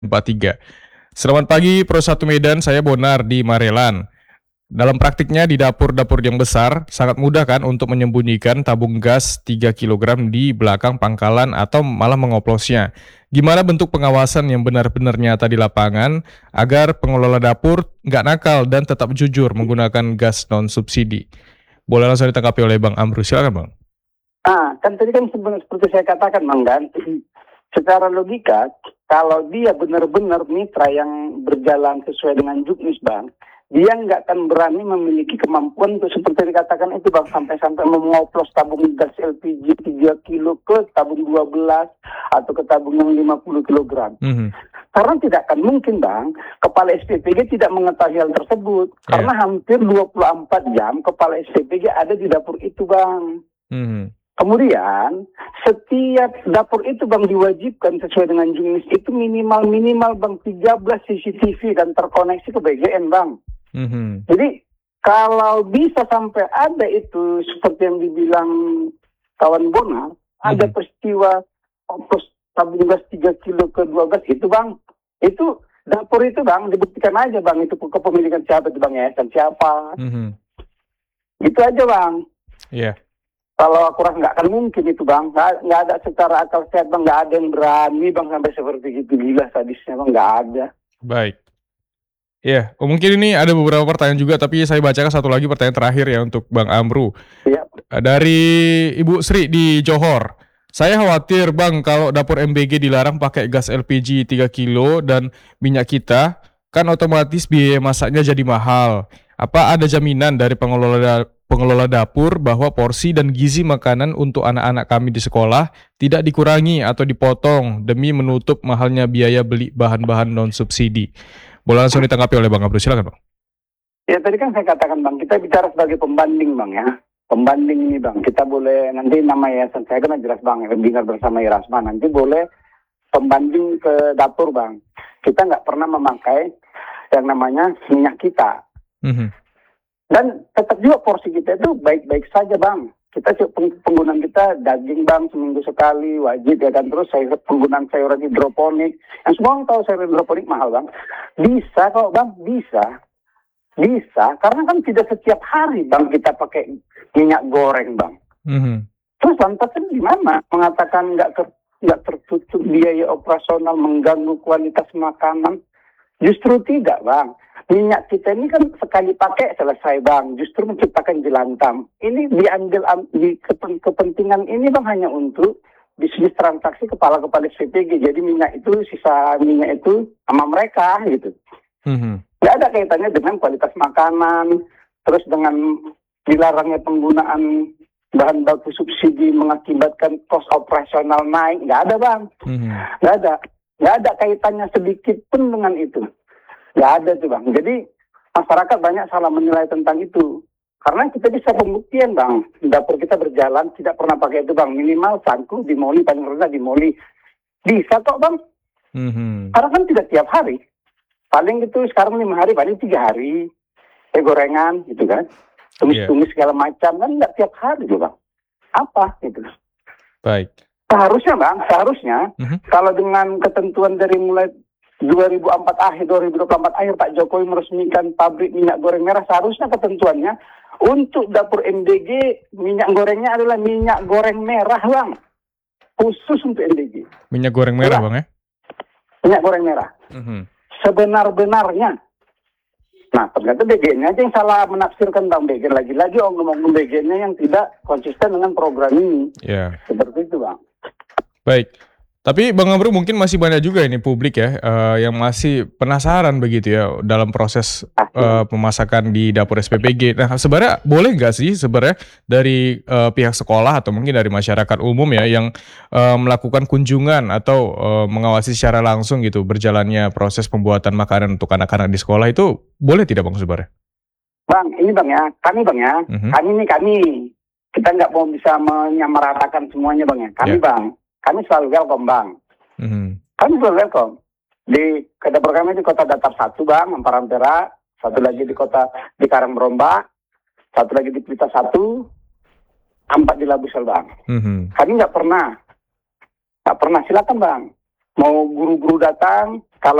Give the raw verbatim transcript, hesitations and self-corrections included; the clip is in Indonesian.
empat tiga. Selamat pagi Pro satu Medan, saya Bonar di Marelan. Dalam praktiknya di dapur-dapur yang besar, sangat mudah kan untuk menyembunyikan tabung gas tiga kilogram di belakang pangkalan atau malah mengoplosnya. Gimana bentuk pengawasan yang benar-benar nyata di lapangan agar pengelola dapur nggak nakal dan tetap jujur menggunakan gas non-subsidi? Boleh langsung ditanggapi oleh Bang Amru, silakan Bang. Ah, kan tadi kan sebenarnya seperti saya katakan, Bang, kan, secara logika, kalau dia benar-benar mitra yang berjalan sesuai dengan juknis, Bang, dia nggak akan berani memiliki kemampuan untuk seperti dikatakan itu, Bang, sampai-sampai mengoplos tabung gas L P G tiga kilo ke tabung dua belas atau ke tabung yang lima puluh kilogram. Mhm. Karena tidak akan mungkin, Bang, kepala S P P G tidak mengetahui hal tersebut. Ya. Karena hampir dua puluh empat jam kepala S P P G ada di dapur itu, Bang. Mhm. Kemudian, setiap dapur itu, Bang, diwajibkan sesuai dengan juknis itu minimal-minimal, Bang, tiga belas C C T V dan terkoneksi ke B G N, Bang. Mhm. Jadi, kalau bisa sampai ada itu, seperti yang dibilang kawan Bonar, ada Mhm. peristiwa oplos tabung gas tiga kilo ke dua belas itu, Bang, itu dapur itu, Bang, dibuktikan aja, Bang, itu kepemilikan siapa itu, Bang, yayasan siapa. Mhm. Itu aja, Bang. Iya. Kalau aku rasa nggak akan mungkin itu, Bang. Nggak, nggak ada secara akal sehat, Bang. Nggak ada yang berani, Bang, sampai seperti itu. Gila sadisnya, Bang. Nggak ada. Baik. Iya, oh, mungkin ini ada beberapa pertanyaan juga, tapi saya bacakan satu lagi pertanyaan terakhir ya untuk Bang Amru. Ya, Eh, Dari Ibu Sri di Johor. Saya khawatir Bang kalau dapur M B G dilarang pakai gas L P G tiga kilo dan minyak kita, kan otomatis biaya masaknya jadi mahal. Apa ada jaminan dari pengelola da- pengelola dapur bahwa porsi dan gizi makanan untuk anak-anak kami di sekolah tidak dikurangi atau dipotong demi menutup mahalnya biaya beli bahan-bahan non subsidi? Boleh langsung ditanggapi oleh Bang Abdul, silakan Bang. ya tadi kan saya katakan, Bang. Kita bicara sebagai pembanding, Bang, ya. Pembanding ini, Bang. Kita boleh, nanti nama yayasan saya kan jelas, Bang. Bincang bersama Irasma. Nanti boleh pembanding ke dapur, Bang. Kita nggak pernah memakai yang namanya minyak kita. Mhm. Dan tetap juga porsi kita itu baik-baik saja, Bang. Kita cu- peng- penggunaan kita daging, Bang, seminggu sekali wajib ya kan. Terus sayur, penggunaan sayuran hidroponik. Yang semua orang tahu sayur hidroponik mahal, Bang. Bisa kok, Bang, bisa. Bisa, karena kan tidak setiap hari, Bang, kita pakai minyak goreng, Bang. Mhm. Terus lantasnya gimana? Mengatakan nggak ter, nggak tertutup biaya operasional, mengganggu kualitas makanan. Justru tidak, Bang. Minyak kita ini kan sekali pakai selesai, Bang. Justru menciptakan jelantam. Ini diambil am- di kepen- kepentingan ini, Bang, hanya untuk bisnis transaksi kepala-kepala S P P G. Jadi minyak itu, sisa minyak itu sama mereka gitu. Mhm. Nggak ada kaitannya dengan kualitas makanan, terus dengan dilarangnya penggunaan bahan baku subsidi mengakibatkan kos operasional naik. Nggak ada, Bang. Mhm. Nggak ada. Nggak ada kaitannya sedikit pun dengan itu. Nggak ada tuh, Bang. Jadi masyarakat banyak salah menilai tentang itu. Karena kita bisa pembuktian, Bang. Dapur kita berjalan, tidak pernah pakai itu, Bang. Minimal sangku dimoli, paling rendah dimoli. Bisa kok, Bang. Mhm. Karena kan tidak tiap hari. Paling itu sekarang lima hari, paling tiga hari. Eh, gorengan, gitu kan. Tumis-tumis segala macam. Kan nggak tiap hari tuh, Bang. Apa, gitu. Baik. Seharusnya, Bang, seharusnya Mhm. kalau dengan ketentuan dari mulai dua ribu empat akhir, dua ribu dua puluh empat akhir Pak Jokowi meresmikan pabrik minyak goreng merah, seharusnya ketentuannya untuk dapur M D G minyak gorengnya adalah minyak goreng merah, Bang. Khusus untuk M D G. Minyak goreng merah Ya. Bang ya? Minyak goreng merah. Mhm. Sebenar-benarnya. Nah, ternyata B G N-nya aja yang salah menafsirkan, Bang. B G N lagi-lagi ngomong B G N-nya yang tidak konsisten dengan program ini. Ya. Seperti itu, Bang. Baik. Tapi Bang Amru mungkin masih banyak juga ini publik ya, eee, yang masih penasaran begitu ya dalam proses, eee, pemasakan di dapur S P P G. Nah, sebenarnya boleh nggak sih sebenarnya dari, eee, pihak sekolah atau mungkin dari masyarakat umum ya yang, eee, melakukan kunjungan atau, eee, mengawasi secara langsung gitu berjalannya proses pembuatan makanan untuk anak-anak di sekolah itu boleh tidak Bang sebenarnya? Bang, ini Bang ya, kami Bang ya, Mhm. kami nih kami, kita nggak mau bisa menyamaratakan semuanya Bang ya, kami Ya. Bang, kami selalu welcome Bang, Mhm. kami selalu welcome. Di ke dapur kami di Kota Datar satu Bang, Ampera Ampera, satu lagi di kota di Karangberombak, satu lagi di Pelita satu, empat di Labusel Bang. Mhm. Kami nggak pernah, nggak pernah silakan Bang. mau guru-guru datang,